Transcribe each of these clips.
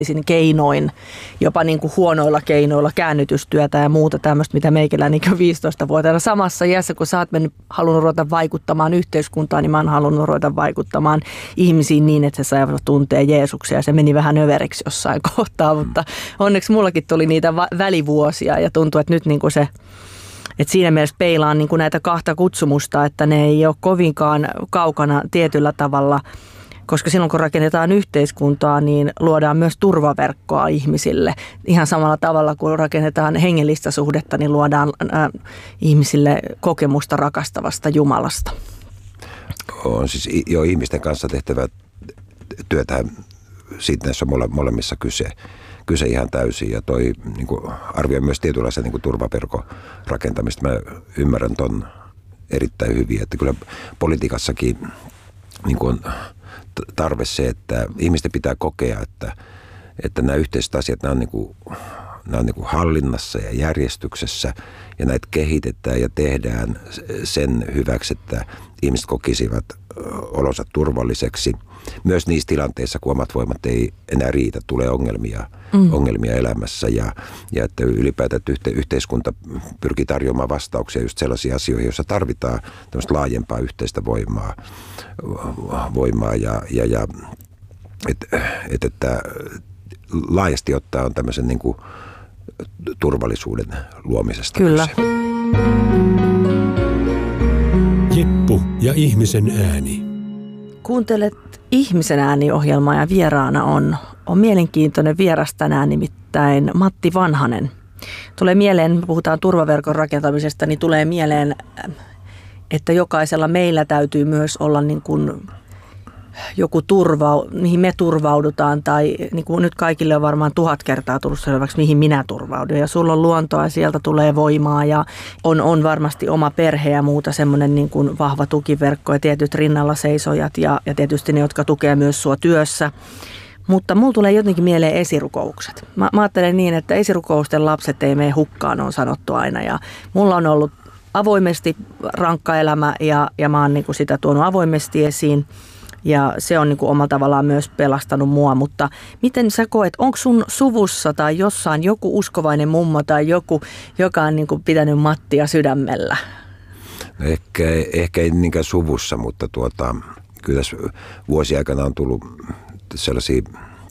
keinoin, jopa niin kuin huonoilla keinoilla käännytystyötä ja muuta tämmöistä, mitä meikellä niin 15-vuotiaana. Samassa iässä, kun sä oot halunnut ruveta vaikuttamaan yhteiskuntaan, niin mä oon halunnut ruveta vaikuttamaan ihmisiin niin, että se saivat tuntee Jeesuksia. Ja se meni vähän överiksi jossain kohtaa, mutta onneksi mullakin tuli niitä välivuosia ja tuntuu, että nyt niin kuin se... Että siinä mielessä peilaan niin kuin näitä kahta kutsumusta, että ne ei ole kovinkaan kaukana tietyllä tavalla, koska silloin kun rakennetaan yhteiskuntaa, niin luodaan myös turvaverkkoa ihmisille. Ihan samalla tavalla kuin rakennetaan hengellistä suhdetta, niin luodaan ihmisille kokemusta rakastavasta Jumalasta. On siis jo ihmisten kanssa tehtävä työtä, siitä näissä on molemmissa kyse ihan täysin, ja toi niin kuin arvioi myös tietynlaisen niin kuin turvaverkon rakentamista. Mä ymmärrän ton erittäin hyvin, että kyllä politiikassakin niin kuin on tarve se, että ihmisten pitää kokea, että nämä yhteiset asiat, nämä on niin kuin hallinnassa ja järjestyksessä, ja näitä kehitetään ja tehdään sen hyväksi, että ihmiset kokisivat olonsa turvalliseksi. Myös niissä tilanteissa, kun omat voimat ei enää riitä, tulee ongelmia elämässä, ja että ylipäätään että yhteiskunta pyrkii tarjoamaan vastauksia just sellaisiin asioihin, joissa tarvitaan tämmöistä laajempaa yhteistä voimaa ja että laajasti ottaen on tämmöisen niin kuin turvallisuuden luomisesta. Kyllä. Kyse. Jeppu ja ihmisen ääni. Kuuntelet Ihmisen ääni-ohjelmaa ja vieraana on mielenkiintoinen vieras tänään, nimittäin Matti Vanhanen. Tulee mieleen, puhutaan turvaverkon rakentamisesta, niin tulee mieleen, että jokaisella meillä täytyy myös olla niin kuin joku mihin me turvaudutaan, tai niin kuin nyt kaikille on varmaan 1000 kertaa tullut selväksi, mihin minä turvaudun. Ja sulla on luontoa ja sieltä tulee voimaa ja on varmasti oma perhe ja muuta semmoinen niin kuin vahva tukiverkko ja tietyt rinnalla seisojat ja tietysti ne, jotka tukee myös sua työssä. Mutta mulla tulee jotenkin mieleen esirukoukset. Mä ajattelen niin, että esirukousten lapset ei mene hukkaan, on sanottu aina, ja mulla on ollut avoimesti rankka elämä ja mä oon niin kuin sitä tuonut avoimesti esiin. Ja se on niin kuin omalla tavallaan myös pelastanut mua, mutta miten sä koet, onko sun suvussa tai jossain joku uskovainen mummo tai joku, joka on niin kuin pitänyt Mattia sydämellä? No ehkä ei niinkään suvussa, mutta kyllä tässä vuosien aikana on tullut sellaisia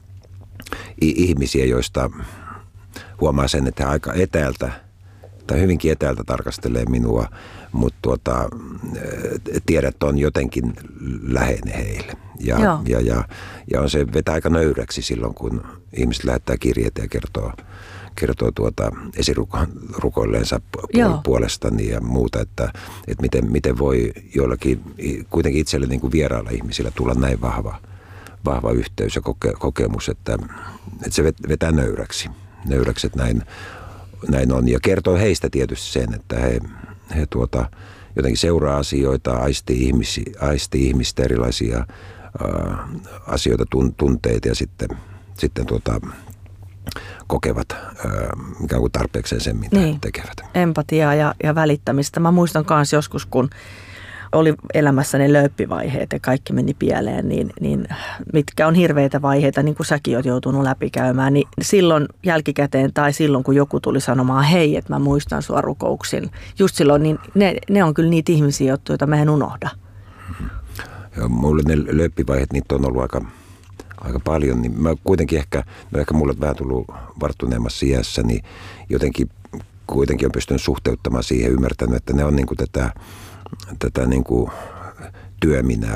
ihmisiä, joista huomaa sen, että he aika etäältä tai hyvinkin etäältä tarkastelee minua, mutta tiedät, että on jotenkin läheinen heille. Ja on se vetää aika nöyräksi silloin, kun ihmiset lähettää kirjeitä ja kertoo esirukoilleensa puolestani ja muuta, että miten voi joillakin kuitenkin itselle niin kuin vierailla ihmisillä tulla näin vahva yhteys ja kokemus, että se vetää nöyräksi, että näin on. Ja kertoo heistä tietysti sen, että he jotenkin seuraa asioita, aistii ihmistä erilaisia asioita, tunteita ja sitten kokevat ikään kuin tarpeekseen sen, mitä tekevät. Empatiaa ja välittämistä. Mä muistan myös joskus, kun oli elämässäni lööppivaiheet ja kaikki meni pieleen, niin mitkä on hirveitä vaiheita, niin kuin säkin oot joutunut läpikäymään, niin silloin jälkikäteen tai silloin, kun joku tuli sanomaan, hei, että mä muistan sua rukouksin, just silloin, niin ne on kyllä niitä ihmisiä, joita mä en unohda. Joo, mulle ne lööppivaiheet, niitä on ollut aika paljon, niin mä kuitenkin ehkä mulle vähän tullut varttuneemmassa iässä, niin jotenkin kuitenkin on pystynyt suhteuttamaan siihen, ymmärtänyt, että ne on niin kuin tätä niin kuin työminää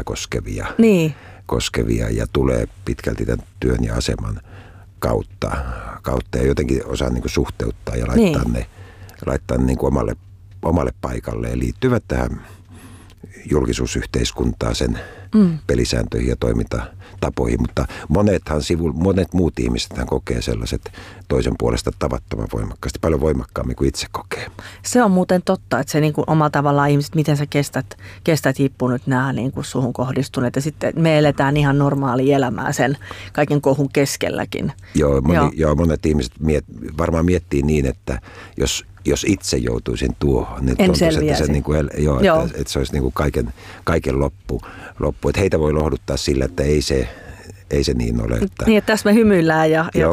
koskevia ja tulee pitkälti tämän työn ja aseman kautta ja jotenkin osaa niin kuin suhteuttaa ja laittaa ne niin kuin omalle paikalle ja liittyvät tähän julkisuusyhteiskuntaan, sen pelisääntöihin ja toimintatapoihin, mutta monet muut ihmisethän kokee sellaiset toisen puolesta tavattoman voimakkaasti, paljon voimakkaammin kuin itse kokee. Se on muuten totta, että se niin kuin omalla tavallaan ihmiset, miten sä kestät hippu nyt nämä niin kuin suhun kohdistuneet ja sitten me eletään ihan normaalia elämää sen kaiken kohun keskelläkin. Joo, monet ihmiset varmaan miettii niin, että jos itse joutuisin tuohon, niin että se, niin kuin, että se olisi niin kuin kaiken loppu. Että heitä voi lohduttaa sillä, että ei se niin ole. Niin, että tässä me hymyillään ja